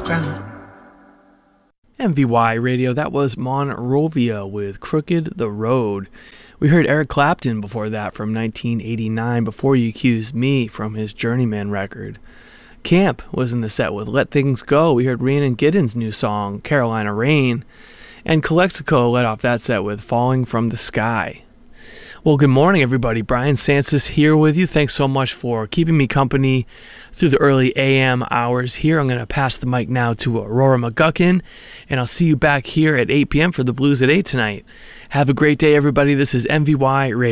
MVY Radio, that was Monrovia with Crooked the Road. We heard Eric Clapton before that from 1989, Before You Accuse Me, from his Journeyman record. Camp was in the set with Let Things Go. We heard Rhiannon Giddens' new song, Carolina Rain. And Calexico led off that set with Falling from the Sky. Well, good morning, everybody. Brian Sansis here with you. Thanks so much for keeping me company through the early AM hours here. I'm going to pass the mic now to Aurora McGuckin, and I'll see you back here at 8 p.m. for the Blues at 8 tonight. Have a great day, everybody. This is MVY Radio.